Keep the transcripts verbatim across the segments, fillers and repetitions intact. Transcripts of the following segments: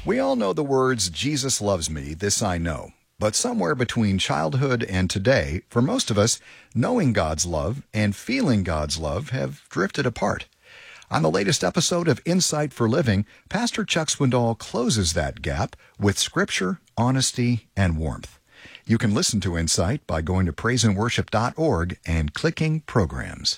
We all know the words, Jesus loves me, this I know. But somewhere between childhood and today, for most of us, knowing God's love and feeling God's love have drifted apart. On the latest episode of Insight for Living, Pastor Chuck Swindoll closes that gap with scripture, honesty, and warmth. You can listen to Insight by going to praise and worship dot org and clicking Programs.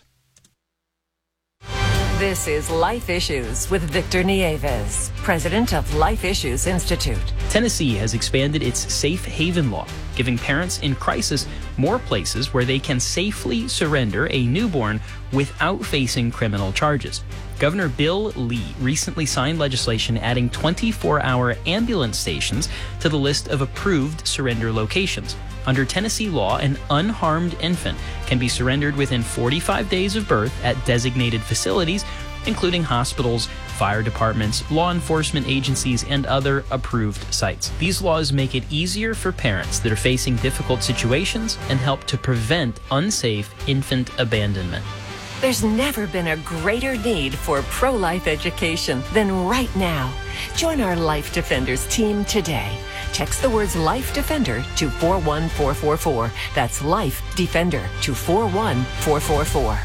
This is Life Issues with Victor Nieves, president of Life Issues Institute. Tennessee has expanded its safe haven law, giving parents in crisis more places where they can safely surrender a newborn without facing criminal charges. Governor Bill Lee recently signed legislation adding twenty-four hour ambulance stations to the list of approved surrender locations. Under Tennessee law, an unharmed infant can be surrendered within forty-five days of birth at designated facilities, including hospitals, fire departments, law enforcement agencies, and other approved sites. These laws make it easier for parents that are facing difficult situations and help to prevent unsafe infant abandonment. There's never been a greater need for pro-life education than right now. Join our Life Defenders team today. Text the words Life Defender to four one four four four. That's Life Defender to four one four four four.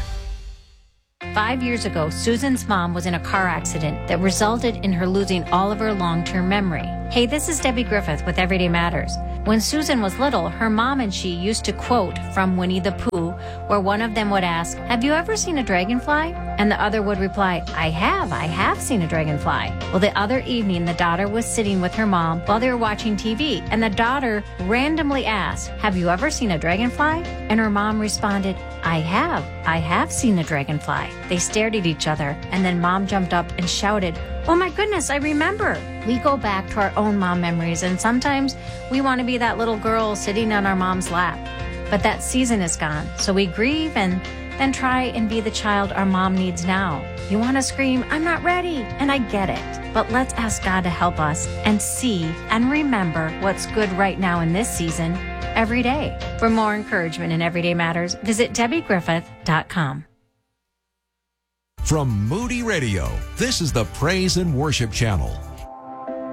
Five years ago, Susan's mom was in a car accident that resulted in her losing all of her long-term memory. Hey, this is Debbie Griffith with Everyday Matters. When Susan was little, her mom and she used to quote from Winnie the Pooh, where one of them would ask, "Have you ever seen a dragonfly?" And the other would reply, "I have, I have seen a dragonfly." Well, the other evening, the daughter was sitting with her mom while they were watching T V, and the daughter randomly asked, "Have you ever seen a dragonfly?" And her mom responded, "I have, I have seen a dragonfly." They stared at each other, and then mom jumped up and shouted, "Oh my goodness, I remember." We go back to our own mom memories, and sometimes we want to be that little girl sitting on our mom's lap. But that season is gone, so we grieve and then try and be the child our mom needs now. You want to scream, "I'm not ready," and I get it. But let's ask God to help us and see and remember what's good right now in this season every day. For more encouragement in Everyday Matters, visit Debbie Griffith dot com. From Moody Radio, this is the Praise and Worship Channel.